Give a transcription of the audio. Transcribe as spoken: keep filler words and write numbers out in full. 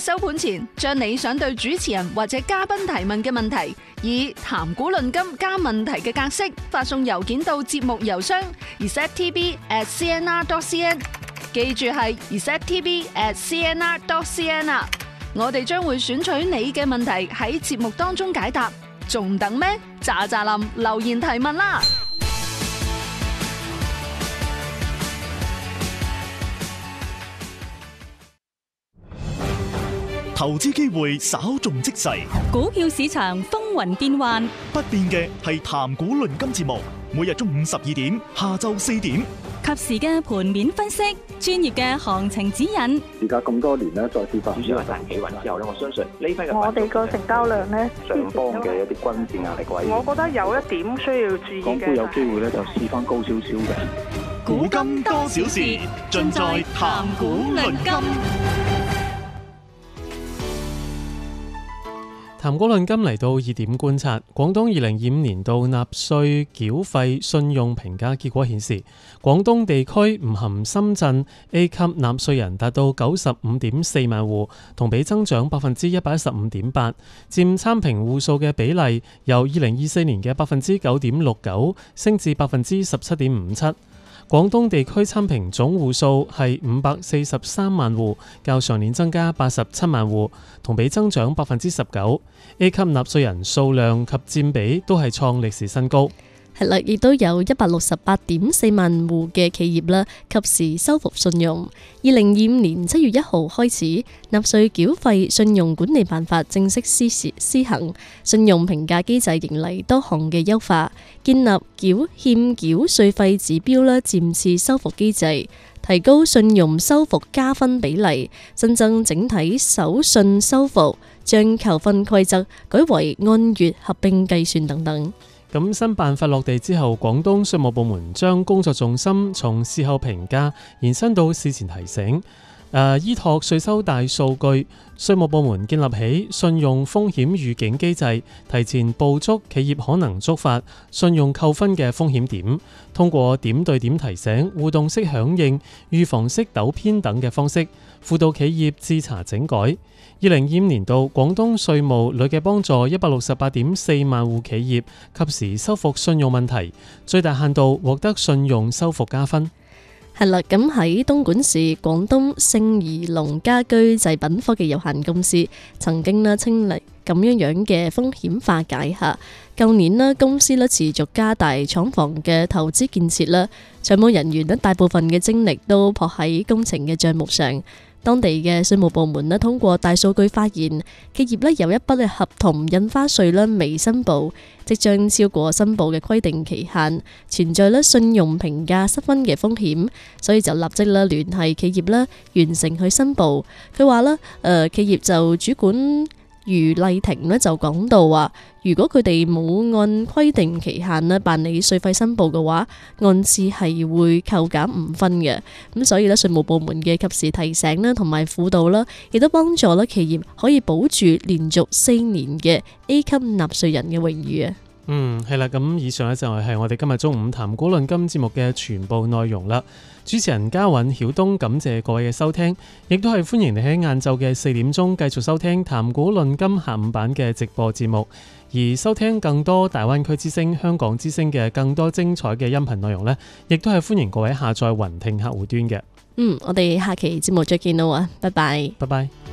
收盤前，將你想對主持人或者嘉賓提問嘅問題，以談古論今加問題嘅格式發送郵件到節目郵箱 r c e p t v at c n r dot c n， 記住係 r c e p t v at c n r dot c n 啊！我哋將會選取你嘅問題喺節目當中解答，仲等咩？喳喳林留言提問啦！ 投資機會稍縱即逝， 股票市場風雲變幻， 不變嘅係談股論金節目，每日中午十二點，下晝四點， 及時嘅盤面分析，專業嘅行情指引。 而家咁多年咧，再跌翻， 主要係大企穩之後咧，我相信呢批嘅我哋個成交量咧， 上方嘅一啲均線壓力位， 我覺得有一點需要注意嘅。 港股有機會咧就試翻高少少嘅。 股金多少事，盡在談股論金。 談股論金嚟到熱點觀察，廣東二零二五年度納稅繳費信用評價結果顯示，廣東地區唔含深圳 A 級納稅人達到九十五點四萬戶，同比增長百分之一百一十五點八，佔參評戶數嘅比例由二零二四年嘅百分之九點六九升至百分之十七點五七。廣東地區參評總戶數係五百四十三萬戶，較上年增加八十七萬戶，同比增長百分之十九。A 級納稅人數量及佔比都係創歷史新高。 係啦，亦都有一百六十八點四萬戶嘅企業啦，及時修復信用。二零二五年七月一號開始，納稅繳費信用管理辦法正式施施行，信用評價機制迎嚟多項嘅優化，建立繳欠繳稅費指標啦，漸次修復機制，提高信用修復加分比例，新增整體首信修復，將扣分規則改為按月合併計算等等。 咁新辦法落地之後，廣東稅務部門將工作重心從事後評價延伸到事前提醒。誒，依託稅收大數據，稅務部門建立起信用風險預警機制，提前捕捉企業可能觸發信用扣分嘅風險點，通過點對點提醒、互動式響應、預防式糾偏等嘅方式，輔導企業自查整改。二零二五年度，廣東稅務累計幫助一百六十八點四萬戶企業及時修復信用問題，最大限度獲得信用修復加分。 係啦，咁喺東莞市廣東聖怡龍家居製品科技有限公司曾經咧清理咁樣樣嘅風險化解下，舊年咧公司咧持續加大廠房嘅投資建設啦，財務人員咧大部分嘅精力都撲喺工程嘅帳目上。當地嘅稅務部門咧通過大數據發現，企業咧有一筆嘅合同印花稅咧未申報，即將超過申報嘅規定期限，存在咧信用評價失分嘅風險，所以就立即咧聯繫企業咧完成去申報。佢話咧，誒企業就主管余麗婷咧就講到話，如果佢哋冇按規定期限咧辦理稅費申報嘅話，按次係會扣減五分嘅。咁所以咧，稅務部門嘅及時提醒啦，同埋輔導啦，亦都幫助咧企業可以保住連續四年嘅 A 級納稅人嘅榮譽啊。 嗯，係啦，咁以上咧就係我哋今日中午談股論金節目嘅全部內容啦。主持人嘉韻、曉東，感謝各位嘅收聽，亦都係歡迎你喺晏晝嘅四點鐘繼續收聽談股論金下午版嘅直播節目。而收聽更多大灣區之聲、香港之聲嘅更多精彩嘅音頻內容呢，亦都係歡迎各位下載雲聽客戶端嘅。 嗯，我哋下期節目再見啦，拜拜， 拜拜。